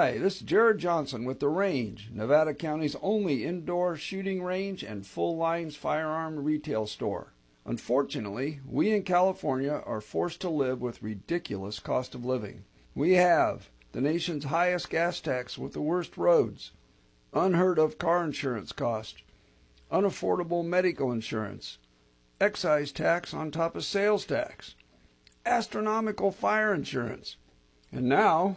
Hi, this is Jared Johnson with The Range, Nevada County's only indoor shooting range and full-lines firearm retail store. Unfortunately, we in California are forced to live with ridiculous cost of living. We have the nation's highest gas tax with the worst roads, unheard of car insurance cost, unaffordable medical insurance, excise tax on top of sales tax, astronomical fire insurance, and now